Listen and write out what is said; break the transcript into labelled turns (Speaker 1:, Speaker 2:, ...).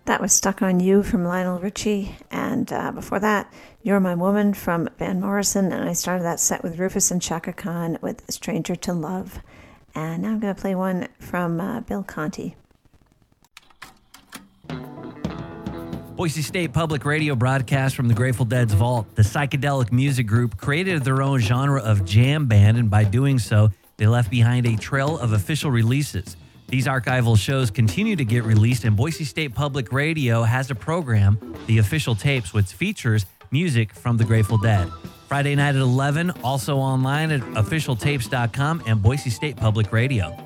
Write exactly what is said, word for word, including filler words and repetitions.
Speaker 1: That was Stuck on You from Lionel Richie. And uh, before that, You're My Woman from Van Morrison. And I started that set with Rufus and Chaka Khan with Stranger to Love. And now I'm going to play one from uh, Bill Conti.
Speaker 2: Boise State Public Radio broadcast from the Grateful Dead's vault. The psychedelic music group created their own genre of jam band, and by doing so, they left behind a trail of official releases. These archival shows continue to get released, and Boise State Public Radio has a program, The Official Tapes, which features music from the Grateful Dead. Friday night at eleven, also online at official tapes dot com and Boise State Public Radio.